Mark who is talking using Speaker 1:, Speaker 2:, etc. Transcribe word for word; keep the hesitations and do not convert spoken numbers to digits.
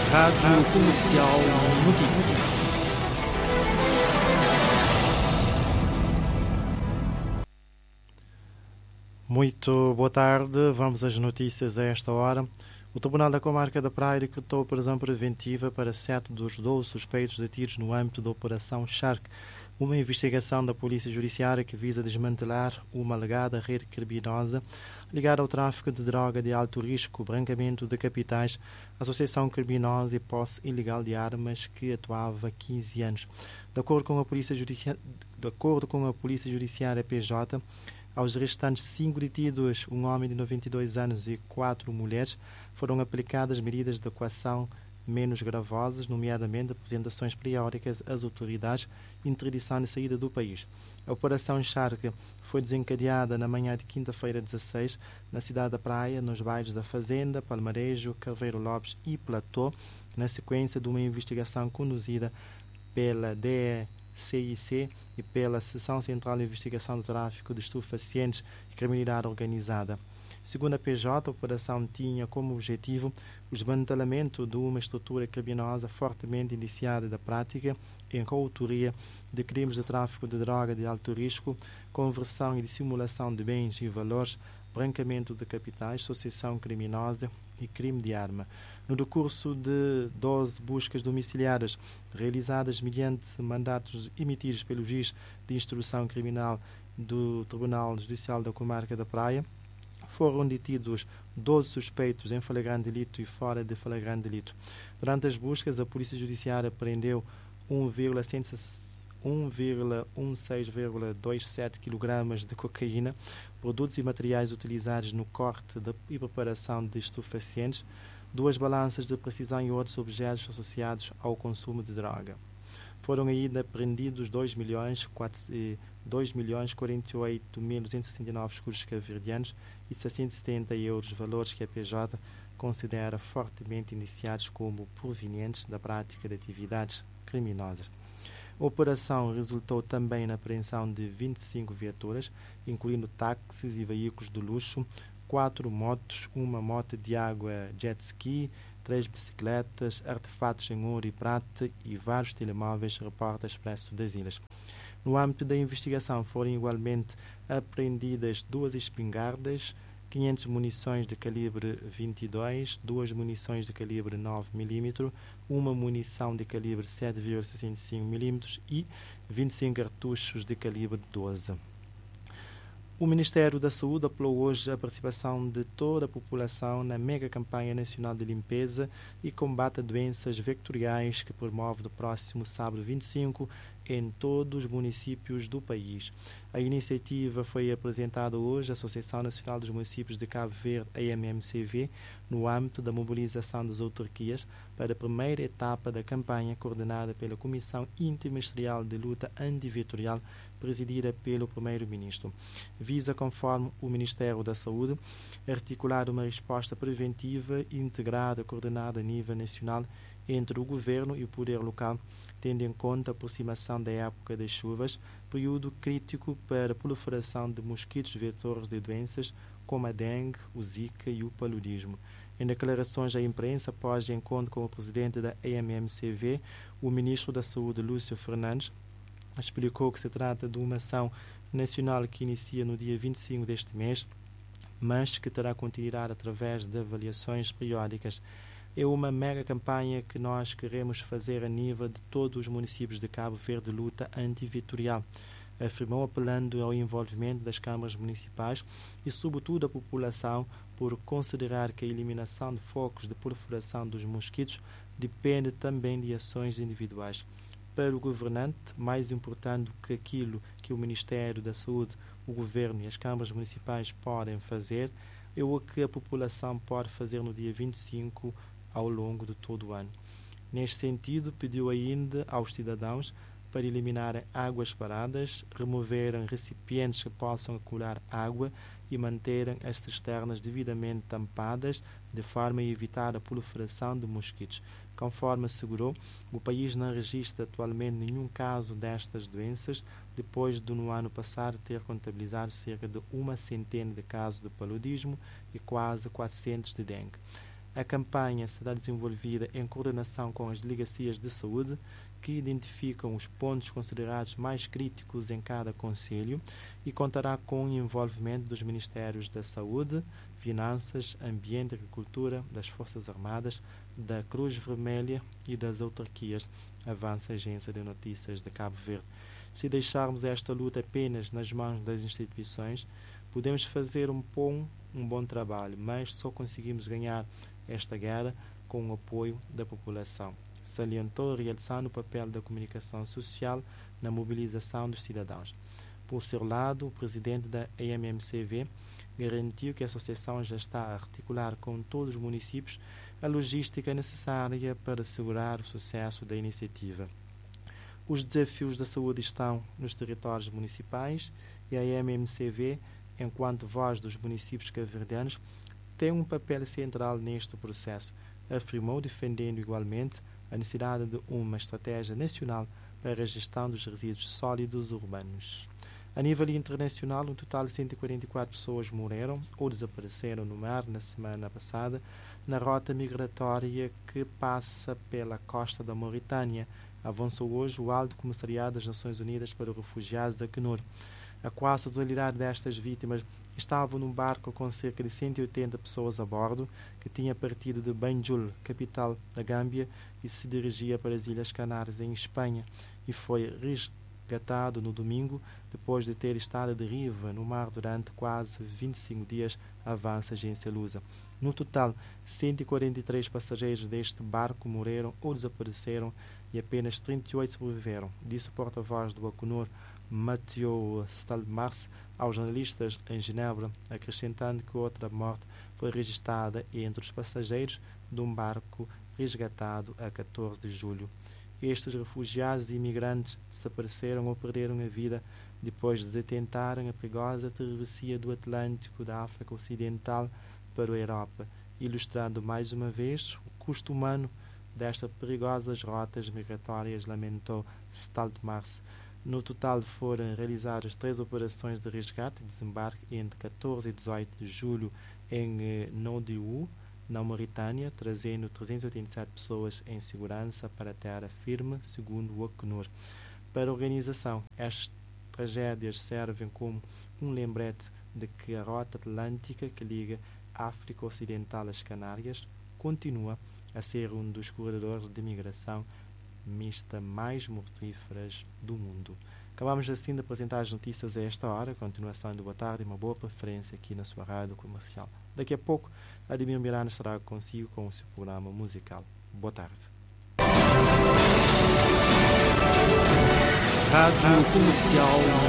Speaker 1: Rádio Comercial Notícias. Muito boa tarde, vamos às notícias a esta hora. O Tribunal da Comarca da Praia decretou prisão preventiva para sete dos doze suspeitos detidos no âmbito da Operação Shark, uma investigação da Polícia Judiciária que visa desmantelar uma alegada rede criminosa ligada ao tráfico de droga de alto risco, branqueamento de capitais, associação criminosa e posse ilegal de armas que atuava há quinze anos. De acordo com a Polícia Judici... de acordo com a Polícia Judiciária P J, aos restantes cinco detidos, um homem de noventa e dois anos e quatro mulheres, foram aplicadas medidas de coação menos gravosas, nomeadamente apresentações periódicas às autoridades, interdição de saída do país. A Operação Shark foi desencadeada na manhã de quinta-feira dezasseis, na cidade da Praia, nos bairros da Fazenda, Palmarejo, Carveiro Lopes e Platô, na sequência de uma investigação conduzida pela D C I C e pela Seção Central de Investigação do Tráfico de Estupefacientes e Criminalidade Organizada. Segundo a P J, a operação tinha como objetivo o desmantelamento de uma estrutura criminosa fortemente indiciada da prática em coautoria de crimes de tráfico de droga de alto risco, conversão e dissimulação de bens e valores, branqueamento de capitais, associação criminosa e crime de arma. No decurso de doze buscas domiciliares realizadas mediante mandatos emitidos pelo juiz de instrução criminal do Tribunal Judicial da Comarca da Praia, foram detidos doze suspeitos em flagrante delito e fora de flagrante delito. Durante as buscas, a Polícia Judiciária prendeu um vírgula cento e dezesseis vírgula vinte e sete quilogramas de cocaína, produtos e materiais utilizados no corte de, e preparação de estupefacientes, duas balanças de precisão e outros objetos associados ao consumo de droga. Foram ainda apreendidos dois milhões quarenta e oito mil duzentos e sessenta e nove escudos cabo-verdianos e seiscentos e setenta euros, valores que a P J considera fortemente indiciados como provenientes da prática de atividades criminosas. A operação resultou também na apreensão de vinte e cinco viaturas, incluindo táxis e veículos de luxo, quatro motos, uma moto de água jet ski, três bicicletas, artefatos em ouro e prata e vários telemóveis Repórter Expresso das Ilhas. No âmbito da investigação foram igualmente apreendidas duas espingardas, quinhentas munições de calibre vinte e dois, duas munições de calibre nove milímetros, uma munição de calibre sete vírgula sessenta e cinco milímetros e vinte e cinco cartuchos de calibre doze. O Ministério da Saúde apelou hoje a participação de toda a população na mega campanha nacional de limpeza e combate a doenças vectoriais que promove no próximo sábado vinte e cinco em todos os municípios do país. A iniciativa foi apresentada hoje à Associação Nacional dos Municípios de Cabo Verde, A M M C V, no âmbito da mobilização das autarquias para a primeira etapa da campanha coordenada pela Comissão Interministerial de Luta Antivetorial, presidida pelo Primeiro-Ministro. Visa, conforme o Ministério da Saúde, articular uma resposta preventiva, integrada, coordenada a nível nacional entre o Governo e o poder local, tendo em conta a aproximação da época das chuvas, período crítico para a proliferação de mosquitos vetores de doenças como a dengue, o zika e o paludismo. Em declarações à imprensa após encontro com o presidente da A M M C V, o ministro da Saúde, Lúcio Fernandes, explicou que se trata de uma ação nacional que inicia no dia vinte e cinco deste mês, mas que terá continuidade através de avaliações periódicas. É uma mega campanha que nós queremos fazer a nível de todos os municípios de Cabo Verde de luta antivetorial, afirmou, apelando ao envolvimento das câmaras municipais e, sobretudo, a população, por considerar que a eliminação de focos de proliferação dos mosquitos depende também de ações individuais. Para o governante, mais importante do que aquilo que o Ministério da Saúde, o Governo e as câmaras municipais podem fazer, é o que a população pode fazer no dia vinte e cinco ao longo de todo o ano. Neste sentido, pediu ainda aos cidadãos para eliminarem águas paradas, removerem recipientes que possam acumular água e manterem as cisternas devidamente tampadas, de forma a evitar a proliferação de mosquitos. Conforme assegurou, o país não registra atualmente nenhum caso destas doenças, depois de no ano passado ter contabilizado cerca de uma centena de casos de paludismo e quase quatrocentos de dengue. A campanha será desenvolvida em coordenação com as delegacias de saúde, que identificam os pontos considerados mais críticos em cada concelho e contará com o envolvimento dos Ministérios da Saúde, Finanças, Ambiente e Agricultura, das Forças Armadas, da Cruz Vermelha e das autarquias, avança a Agência de Notícias de Cabo Verde. Se deixarmos esta luta apenas nas mãos das instituições, podemos fazer um bom, um bom trabalho, mas só conseguimos ganhar esta guerra com o apoio da população. Salientou, realçando o papel da comunicação social na mobilização dos cidadãos. Por seu lado, o presidente da A M M C V garantiu que a associação já está a articular com todos os municípios a logística necessária para assegurar o sucesso da iniciativa. Os desafios da saúde estão nos territórios municipais e a A M M C V, enquanto voz dos municípios cabo-verdianos, tem um papel central neste processo, afirmou, defendendo igualmente a necessidade de uma estratégia nacional para a gestão dos resíduos sólidos urbanos. A nível internacional, um total de cento e quarenta e quatro pessoas morreram ou desapareceram no mar na semana passada, na rota migratória que passa pela costa da Mauritânia, avançou hoje o Alto Comissariado das Nações Unidas para os Refugiados da Acnur. A quase totalidade destas vítimas estavam num barco com cerca de cento e oitenta pessoas a bordo, que tinha partido de Banjul, capital da Gâmbia, e se dirigia para as Ilhas Canárias, em Espanha, e foi resgatado no domingo, depois de ter estado à deriva no mar durante quase vinte e cinco dias, avança a agência Lusa. No total, cento e quarenta e três passageiros deste barco morreram ou desapareceram e apenas trinta e oito sobreviveram, disse o porta-voz do Acnur, Mathieu Stalmars, aos jornalistas em Genebra, acrescentando que outra morte foi registrada entre os passageiros de um barco resgatado a catorze de julho. Estes refugiados e imigrantes desapareceram ou perderam a vida depois de tentarem a perigosa travessia do Atlântico da África Ocidental para a Europa, ilustrando mais uma vez o custo humano destas perigosas rotas migratórias, lamentou Stalmars. No total foram realizadas três operações de resgate e desembarque entre catorze e dezoito de julho em eh, Nouadhibou, na Mauritânia, trazendo trezentas e oitenta e sete pessoas em segurança para a terra firme, segundo o Acnur. Para a organização, estas tragédias servem como um lembrete de que a rota atlântica que liga a África Ocidental às Canárias continua a ser um dos corredores de migração mista mais mortíferas do mundo. Acabamos assim de apresentar as notícias a esta hora. Continuação de boa tarde e uma boa preferência aqui na sua rádio comercial. Daqui a pouco, Ademir Miranda estará consigo com o seu programa musical. Boa tarde. Rádio Comercial